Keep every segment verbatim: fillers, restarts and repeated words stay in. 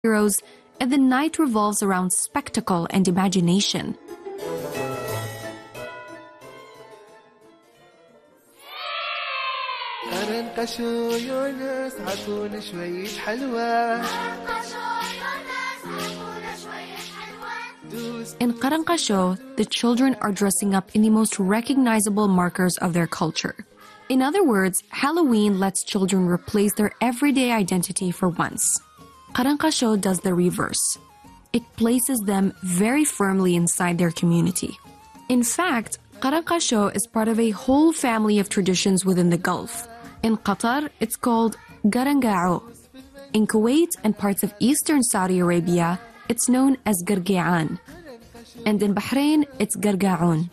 heroes, and the night revolves around spectacle and imagination. In Qaranqasho, the children are dressing up in the most recognizable markers of their culture. In other words, Halloween lets children replace their everyday identity for once. Qaranqasho does the reverse. It places them very firmly inside their community. In fact, Qaranqasho is part of a whole family of traditions within the Gulf. In Qatar, it's called Garangao. In Kuwait and parts of eastern Saudi Arabia, it's known as Gargi'an. And in Bahrain, it's Gargaun.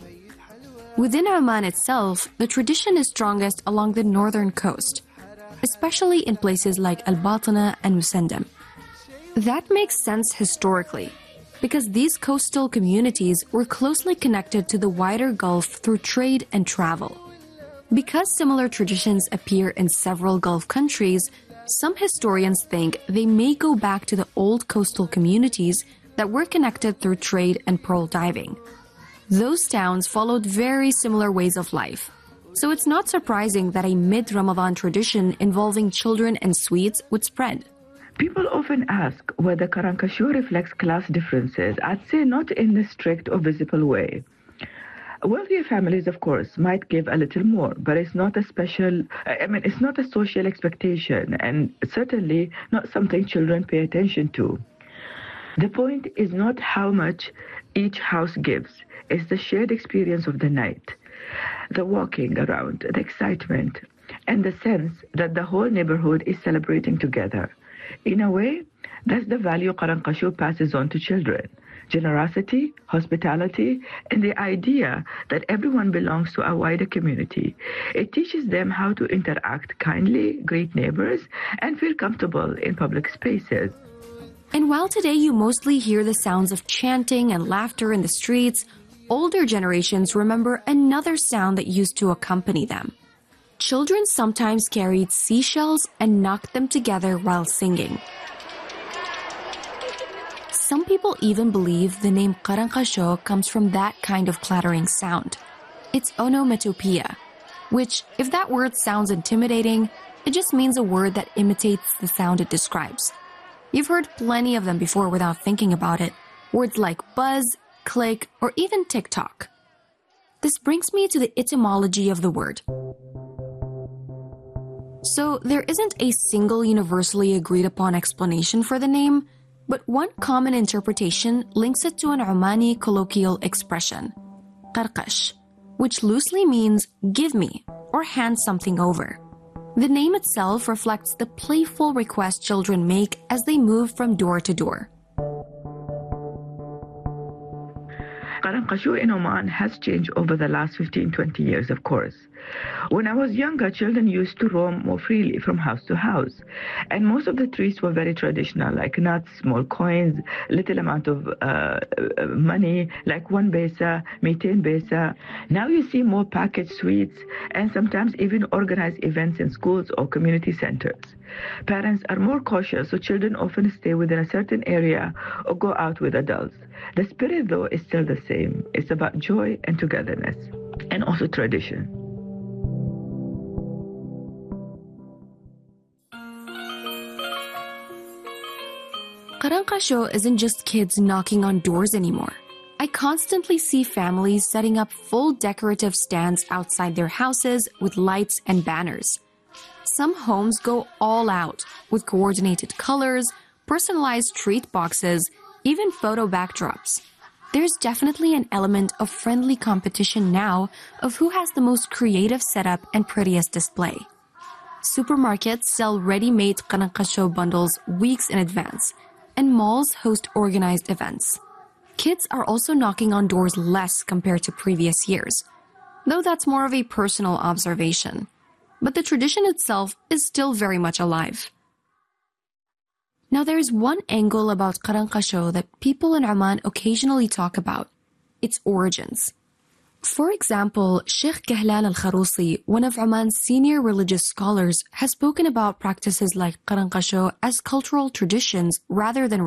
Within Oman itself, the tradition is strongest along the northern coast, especially in places like Al-Batana and Musandam. That makes sense historically, because these coastal communities were closely connected to the wider Gulf through trade and travel. Because similar traditions appear in several Gulf countries, some historians think they may go back to the old coastal communities that were connected through trade and pearl diving. Those towns followed very similar ways of life, so it's not surprising that a mid-Ramadan tradition involving children and sweets would spread. People often ask whether Qaranqasho reflects class differences. I'd say not in the strict or visible way. Wealthier families, of course, might give a little more, but it's not a special, I mean, it's not a social expectation, and certainly not something children pay attention to. The point is not how much each house gives, it's the shared experience of the night, the walking around, the excitement, and the sense that the whole neighborhood is celebrating together. In a way, that's the value Qaranqasho passes on to children. Generosity, hospitality, and the idea that everyone belongs to a wider community. It teaches them how to interact kindly, greet neighbors, and feel comfortable in public spaces. And while today you mostly hear the sounds of chanting and laughter in the streets, older generations remember another sound that used to accompany them. Children sometimes carried seashells and knocked them together while singing. Some people even believe the name Qaranqasho comes from that kind of clattering sound. It's onomatopoeia, which, if that word sounds intimidating, it just means a word that imitates the sound it describes. You've heard plenty of them before without thinking about it. Words like buzz, click, or even tick-tock. This brings me to the etymology of the word. So there isn't a single universally agreed upon explanation for the name, but one common interpretation links it to an Omani colloquial expression, qarqash, which loosely means give me or hand something over. The name itself reflects the playful request children make as they move from door to door. Qaranqasho in Oman has changed over the last fifteen to twenty years, of course. When I was younger, children used to roam more freely from house to house. And most of the treats were very traditional, like nuts, small coins, little amount of uh, money, like one besa, mitain besa. Now you see more packaged sweets and sometimes even organized events in schools or community centers. Parents are more cautious, so children often stay within a certain area or go out with adults. The spirit, though, is still the same. It's about joy and togetherness, and also tradition. Qaranqasho isn't just kids knocking on doors anymore. I constantly see families setting up full decorative stands outside their houses with lights and banners. Some homes go all out with coordinated colors, personalized treat boxes, even photo backdrops. There's definitely an element of friendly competition now of who has the most creative setup and prettiest display. Supermarkets sell ready-made Qaranqasho bundles weeks in advance, and malls host organized events. Kids are also knocking on doors less compared to previous years, though that's more of a personal observation. But the tradition itself is still very much alive. Now there's one angle about Qaranqasho that people in Oman occasionally talk about: its origins. For example, Sheikh Kahlan al-Kharousi, one of Oman's senior religious scholars, has spoken about practices like Qaranqasho as cultural traditions rather than